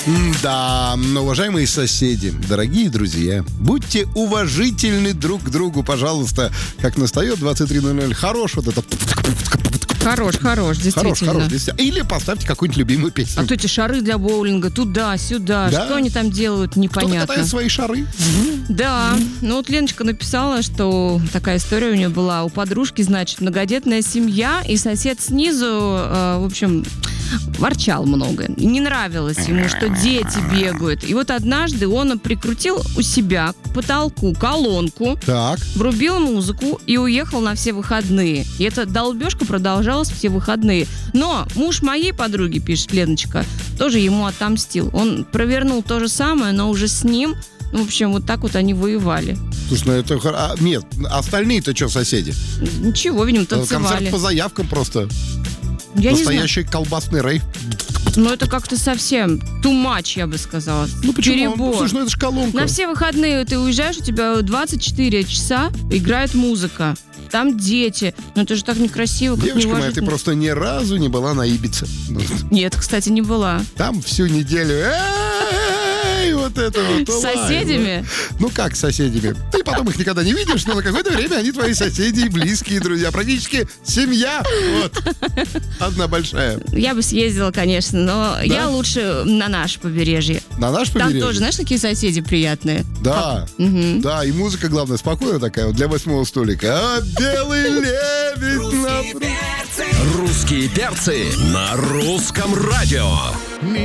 Да, уважаемые соседи, дорогие друзья, будьте уважительны друг к другу, пожалуйста. Как настает 23:00, хорош вот это... Хорош, действительно. Хорош, действительно. Или поставьте какую-нибудь любимую песню. А то эти шары для боулинга, туда-сюда. Да? Что они там делают, непонятно. Кто-то катает свои шары. Да, ну вот Леночка написала, что такая история у нее была. У подружки, значит, многодетная семья, и сосед снизу, в общем, ворчал много. И не нравилось ему, что дети бегают. И вот однажды он прикрутил у себя к потолку колонку, Так. врубил музыку и уехал на все выходные. И эта долбежка продолжалась все выходные. Но муж моей подруги, пишет Леночка, тоже ему отомстил. Он провернул то же самое, но уже с ним. В общем, вот так вот они воевали. Слушай, ну это... нет, остальные-то что, соседи? Ничего, видимо, танцевали. Концерт по заявкам просто. Я Настоящий колбасный рейв. Ну, это как-то совсем too much, я бы сказала. Ну почему? Перебор. Слушай, ну это же колонка. На все выходные ты уезжаешь, у тебя 24 часа играет музыка. Там дети. Ну, это же так некрасиво, как Девушка моя, ты неуважительно. просто ни разу не была на Ибице. Нет, кстати, не была. Там всю неделю... вот это вот. С соседями? Ну как с соседями? Ты потом их никогда не видишь, но на какое-то время они твои соседи и близкие друзья. Практически семья. Вот. Одна большая. Я бы съездила, конечно, но я лучше на наше побережье. На наш побережье? Там тоже, знаешь, какие соседи приятные. Да. Да, и музыка, главное, спокойная такая, вот для 8-го столика. А белый лебедь на... Русские перцы на русском радио.